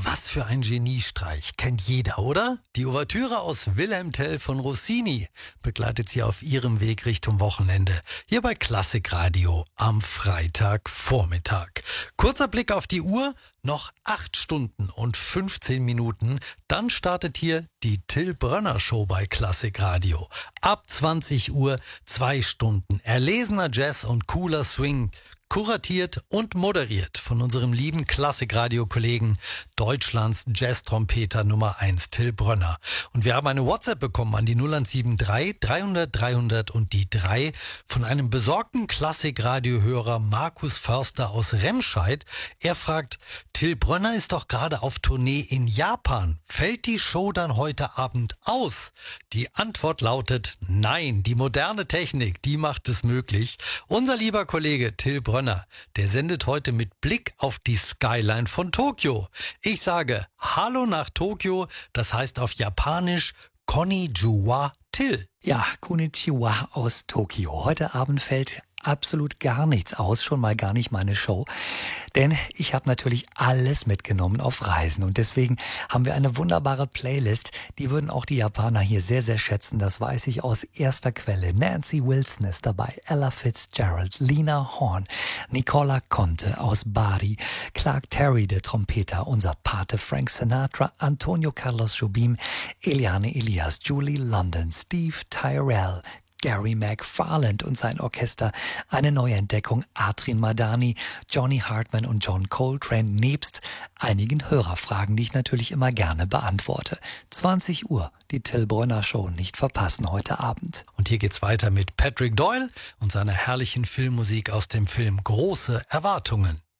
Was für ein Geniestreich. Kennt jeder, oder? Die Ouvertüre aus Wilhelm Tell von Rossini begleitet Sie auf Ihrem Weg Richtung Wochenende. Hier bei Klassikradio am Freitagvormittag. Kurzer Blick auf die Uhr. Noch 8 Stunden und 15 Minuten. Dann startet hier die Till Brönner Show bei Klassikradio. Ab 20 Uhr 2 Stunden erlesener Jazz und cooler Swing. Kuratiert und moderiert von unserem lieben Klassikradio-Kollegen Deutschlands Jazz-Trompeter Nummer 1 Till Brönner. Und wir haben eine WhatsApp bekommen an die 0173 300 300 und die 3 von einem besorgten Klassikradio-Hörer Markus Förster aus Remscheid. Er fragt, Till Brönner ist doch gerade auf Tournee in Japan. Fällt die Show dann heute Abend aus? Die Antwort lautet nein. Die moderne Technik, die macht es möglich. Unser lieber Kollege Till Brönner, der sendet heute mit Blick auf die Skyline von Tokio. Ich sage Hallo nach Tokio, das heißt auf Japanisch Konnichiwa Till. Ja, Konnichiwa aus Tokio. Heute Abend fällt absolut gar nichts aus, schon mal gar nicht meine Show. Denn ich habe natürlich alles mitgenommen auf Reisen und deswegen haben wir eine wunderbare Playlist. Die würden auch die Japaner hier sehr, sehr schätzen, das weiß ich aus erster Quelle. Nancy Wilson ist dabei, Ella Fitzgerald, Lena Horne, Nicola Conte aus Bari, Clark Terry, der Trompeter, unser Pate Frank Sinatra, Antonio Carlos Jobim, Eliane Elias, Julie London, Steve Tyrell, Gary McFarland und sein Orchester, eine Neuentdeckung, Adrian Madani, Johnny Hartman und John Coltrane, nebst einigen Hörerfragen, die ich natürlich immer gerne beantworte. 20 Uhr, die Till Brönner Show, nicht verpassen heute Abend. Und hier geht's weiter mit Patrick Doyle und seiner herrlichen Filmmusik aus dem Film Große Erwartungen.